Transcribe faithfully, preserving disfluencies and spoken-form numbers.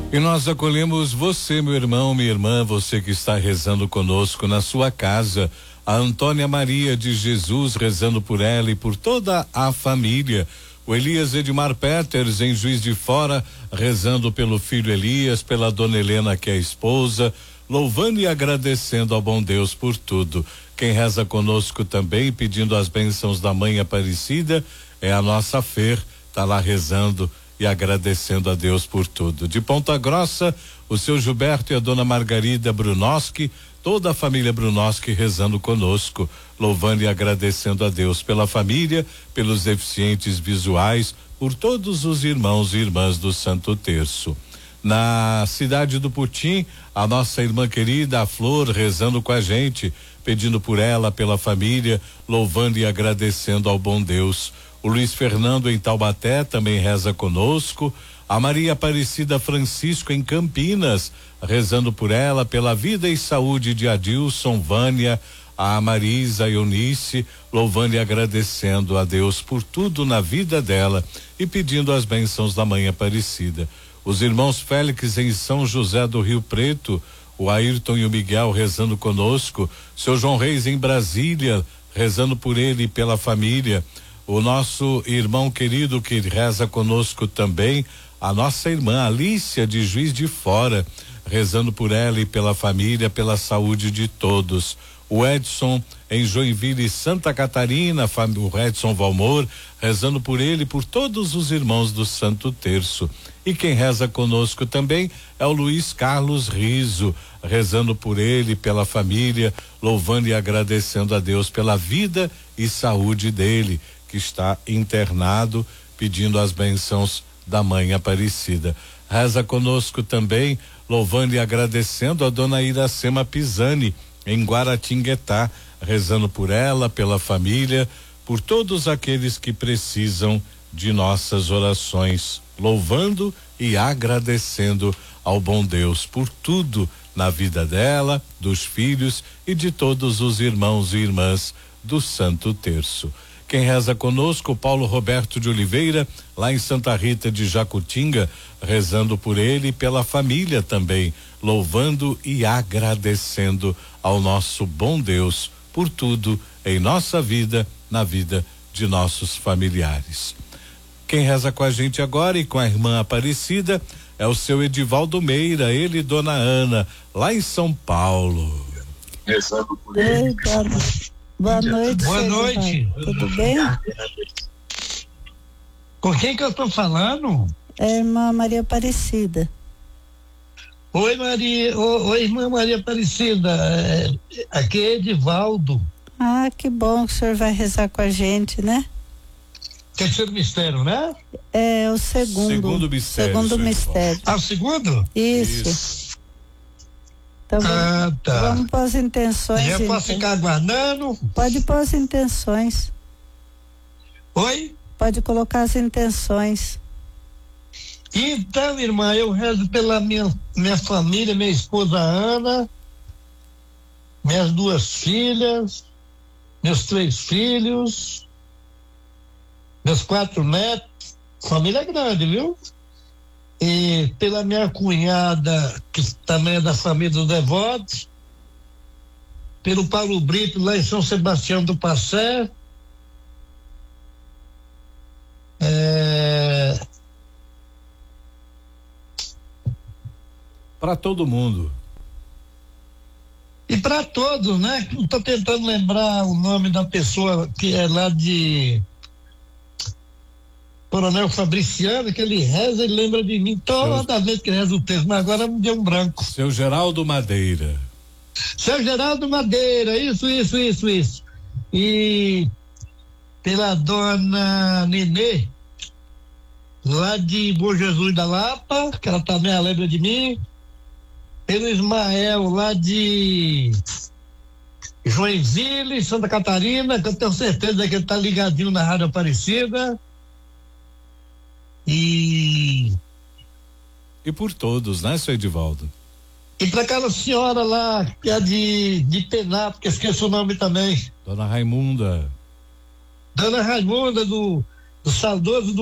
E nós acolhemos você, meu irmão, minha irmã, você que está rezando conosco na sua casa. A Antônia Maria de Jesus rezando por ela e por toda a família. O Elias Edmar Peters em Juiz de Fora rezando pelo filho Elias, pela dona Helena que é a esposa, louvando e agradecendo ao bom Deus por tudo. Quem reza conosco também pedindo as bênçãos da Mãe Aparecida é a nossa Fer, tá lá rezando e agradecendo a Deus por tudo. De Ponta Grossa, o seu Gilberto e a dona Margarida Brunoski, toda a família Brunoski rezando conosco, louvando e agradecendo a Deus pela família, pelos deficientes visuais, por todos os irmãos e irmãs do Santo Terço. Na cidade do Putim, a nossa irmã querida, a Flor, rezando com a gente, pedindo por ela, pela família, louvando e agradecendo ao bom Deus. O Luiz Fernando em Taubaté também reza conosco. A Maria Aparecida Francisco em Campinas, rezando por ela, pela vida e saúde de Adilson, Vânia, a Marisa e Eunice, louvando e agradecendo a Deus por tudo na vida dela e pedindo as bênçãos da Mãe Aparecida. Os irmãos Félix em São José do Rio Preto, o Ayrton e o Miguel rezando conosco, seu João Reis em Brasília, rezando por ele e pela família. O nosso irmão querido que reza conosco também, a nossa irmã Alícia de Juiz de Fora, rezando por ela e pela família, pela saúde de todos. O Edson em Joinville, Santa Catarina, o Edson Valmor, rezando por ele e por todos os irmãos do Santo Terço. E quem reza conosco também é o Luiz Carlos Riso, rezando por ele, pela família, louvando e agradecendo a Deus pela vida e saúde dele, que está internado, pedindo as bênçãos da Mãe Aparecida. Reza conosco também, louvando e agradecendo a dona Iracema Pisani, em Guaratinguetá, rezando por ela, pela família, por todos aqueles que precisam de nossas orações, louvando e agradecendo ao bom Deus por tudo na vida dela, dos filhos e de todos os irmãos e irmãs do Santo Terço. Quem reza conosco, Paulo Roberto de Oliveira, lá em Santa Rita de Jacutinga, rezando por ele e pela família também, louvando e agradecendo ao nosso bom Deus por tudo em nossa vida, na vida de nossos familiares. Quem reza com a gente agora e com a irmã Aparecida é o seu Edivaldo Meira, ele e dona Ana, lá em São Paulo. Rezando por ele. Boa noite. Boa noite. Tudo bem? Com quem que eu tô falando? É a irmã Maria Aparecida. Oi, Maria. Oi, oi irmã Maria Aparecida. É, aqui é Edivaldo. Ah, que bom que o senhor vai rezar com a gente, né? Terceiro mistério, né? É o segundo. Segundo mistério. Segundo mistério. Ah, o segundo? Isso. Isso. Então, Ah, vamos, tá. vamos pôr as intenções. Já então. posso ficar aguardando? Pode pôr as intenções. Oi? Pode colocar as intenções. Então, irmã, eu rezo pela minha, minha família, minha esposa Ana, minhas duas filhas, meus três filhos, meus quatro netos, família grande, viu? E pela minha cunhada, que também é da família dos devotos, pelo Paulo Brito, lá em São Sebastião do Passé, é... Para todo mundo. E para todos, né? Estou tentando lembrar o nome da pessoa que é lá de Coronel Fabriciano, que ele reza e lembra de mim toda Seu... vez que reza o texto, mas agora me deu um branco. Seu Geraldo Madeira. Seu Geraldo Madeira, isso, isso, isso, isso. E pela dona Nenê, lá de Bom Jesus da Lapa, que ela também lembra de mim. Pelo Ismael, lá de Joinville, Santa Catarina, que eu tenho certeza que ele tá ligadinho na Rádio Aparecida. E... E por todos, né, seu Edivaldo? E para aquela senhora lá, que é de, de Pená, porque esqueci o nome também. Dona Raimunda. Dona Raimunda, do, do saudoso do